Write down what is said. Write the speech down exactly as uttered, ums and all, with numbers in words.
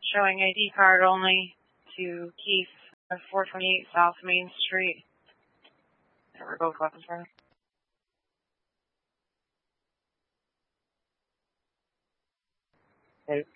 showing I D card only to Keith, four twenty-eight South Main Street. There were both weapons for him. Hey,